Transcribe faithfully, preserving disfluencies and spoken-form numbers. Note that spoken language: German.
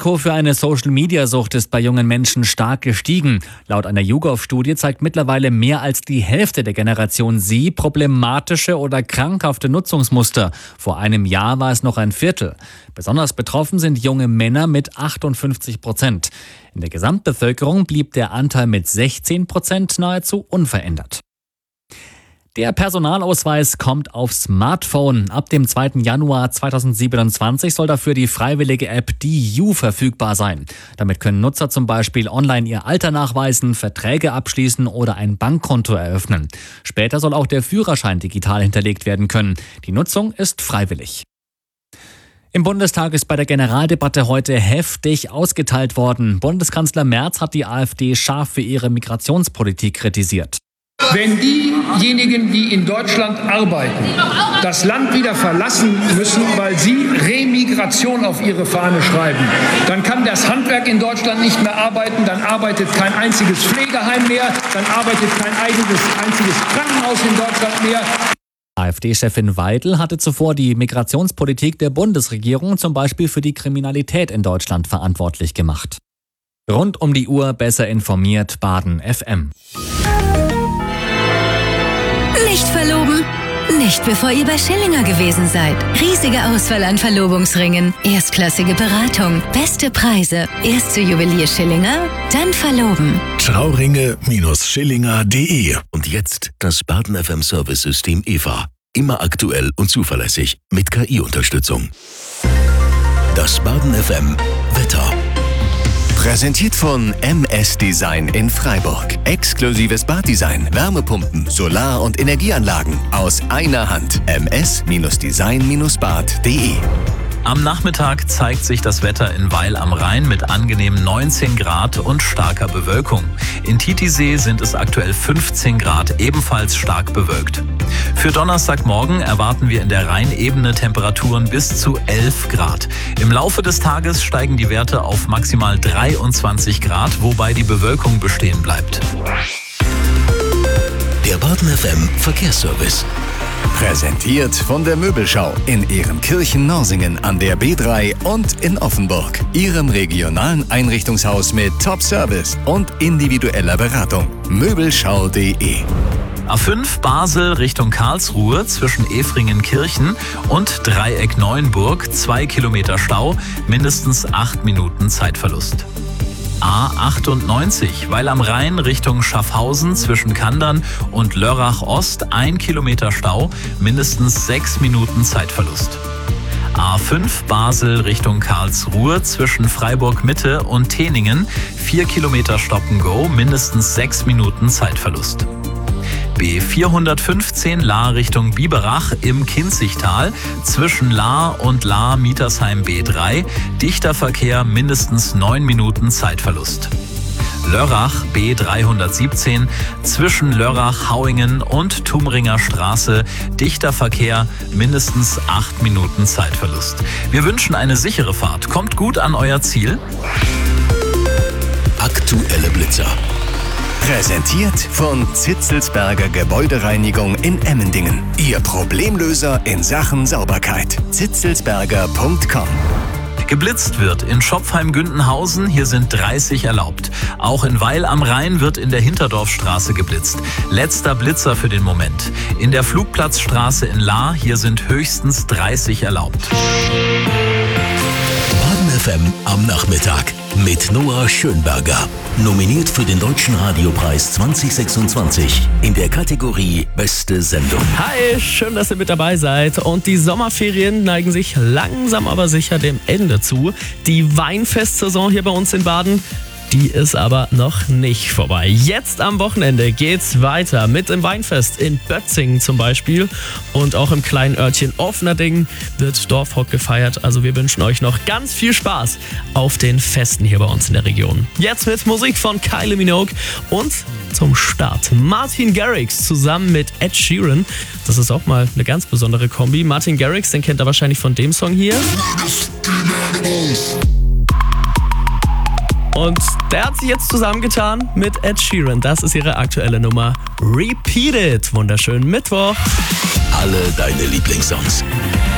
Risiko für eine Social-Media-Sucht ist bei jungen Menschen stark gestiegen. Laut einer YouGov-Studie zeigt mittlerweile mehr als die Hälfte der Generation Z problematische oder krankhafte Nutzungsmuster. Vor einem Jahr war es noch ein Viertel. Besonders betroffen sind junge Männer mit achtundfünfzig Prozent. In der Gesamtbevölkerung blieb der Anteil mit sechzehn Prozent nahezu unverändert. Der Personalausweis kommt aufs Smartphone. Ab dem zweiten Januar zweitausendsiebenundzwanzig soll dafür die freiwillige App D I U verfügbar sein. Damit können Nutzer zum Beispiel online ihr Alter nachweisen, Verträge abschließen oder ein Bankkonto eröffnen. Später soll auch der Führerschein digital hinterlegt werden können. Die Nutzung ist freiwillig. Im Bundestag ist bei der Generaldebatte heute heftig ausgeteilt worden. Bundeskanzler Merz hat die AfD scharf für ihre Migrationspolitik kritisiert. Wenn diejenigen, die in Deutschland arbeiten, das Land wieder verlassen müssen, weil sie Remigration auf ihre Fahne schreiben, dann kann das Handwerk in Deutschland nicht mehr arbeiten, dann arbeitet kein einziges Pflegeheim mehr, dann arbeitet kein eigenes, einziges Krankenhaus in Deutschland mehr. AfD-Chefin Weidel hatte zuvor die Migrationspolitik der Bundesregierung zum Beispiel für die Kriminalität in Deutschland verantwortlich gemacht. Rund um die Uhr besser informiert, Baden F M. Nicht verloben? Nicht bevor ihr bei Schillinger gewesen seid. Riesige Auswahl an Verlobungsringen, erstklassige Beratung, beste Preise. Erst zu Juwelier Schillinger, dann verloben. Trauringe Schillinger punkt de. Und jetzt das Baden F M Service-System E V A. Immer aktuell und zuverlässig mit K I-Unterstützung. Das Baden F M Wetter. Präsentiert von M S Design in Freiburg. Exklusives Baddesign, Wärmepumpen, Solar- und Energieanlagen aus einer Hand. m s design bad punkt de. Am Nachmittag zeigt sich das Wetter in Weil am Rhein mit angenehmen neunzehn Grad und starker Bewölkung. In Titisee sind es aktuell fünfzehn Grad, ebenfalls stark bewölkt. Für Donnerstagmorgen erwarten wir in der Rheinebene Temperaturen bis zu elf Grad. Im Laufe des Tages steigen die Werte auf maximal dreiundzwanzig Grad, wobei die Bewölkung bestehen bleibt. Der Baden F M Verkehrsservice. Präsentiert von der Möbelschau in Ehrenkirchen-Norsingen an der B drei und in Offenburg. Ihrem regionalen Einrichtungshaus mit Top-Service und individueller Beratung. Möbelschau punkt de. A fünf Basel Richtung Karlsruhe zwischen Efringen-Kirchen und Dreieck Neuenburg, zwei Kilometer Stau, mindestens acht Minuten Zeitverlust. A achtundneunzig, Weil am Rhein Richtung Schaffhausen zwischen Kandern und Lörrach Ost, ein Kilometer Stau, mindestens sechs Minuten Zeitverlust. A fünf Basel Richtung Karlsruhe zwischen Freiburg Mitte und Teningen, vier Kilometer Stop-and-Go, mindestens sechs Minuten Zeitverlust. B vierhundertfünfzehn Lahr Richtung Biberach im Kinzigtal zwischen Lahr und Lahr-Mietersheim B drei, dichter Verkehr, mindestens neun Minuten Zeitverlust. Lörrach B dreihundertsiebzehn zwischen Lörrach-Hauingen und Tumringer Straße, dichter Verkehr, mindestens acht Minuten Zeitverlust. Wir wünschen eine sichere Fahrt. Kommt gut an euer Ziel. Aktuelle Blitzer. Präsentiert von Zitzelsberger Gebäudereinigung in Emmendingen. Ihr Problemlöser in Sachen Sauberkeit. zitzelsberger punkt com. Geblitzt wird in Schopfheim-Gündenhausen, hier sind dreißig erlaubt. Auch in Weil am Rhein wird in der Hinterdorfstraße geblitzt. Letzter Blitzer für den Moment. In der Flugplatzstraße in Lahr, hier sind höchstens dreißig erlaubt. Baden F M am Nachmittag mit Noah Schönberger. Nominiert für den Deutschen Radiopreis zwanzig sechsundzwanzig in der Kategorie Beste Sendung. Hi, schön, dass ihr mit dabei seid. Und die Sommerferien neigen sich langsam aber sicher dem Ende zu. Die Weinfestsaison hier bei uns in Baden, die ist aber noch nicht vorbei. Jetzt am Wochenende geht's weiter mit dem Weinfest in Bötzingen zum Beispiel. Und auch im kleinen Örtchen Offnerdingen wird Dorfrock gefeiert. Also wir wünschen euch noch ganz viel Spaß auf den Festen hier bei uns in der Region. Jetzt mit Musik von Kylie Minogue und zum Start Martin Garrix zusammen mit Ed Sheeran. Das ist auch mal eine ganz besondere Kombi. Martin Garrix, den kennt ihr wahrscheinlich von dem Song hier. Und der hat sich jetzt zusammengetan mit Ed Sheeran. Das ist ihre aktuelle Nummer. Repeat It. Wunderschönen Mittwoch. Alle deine Lieblingssongs.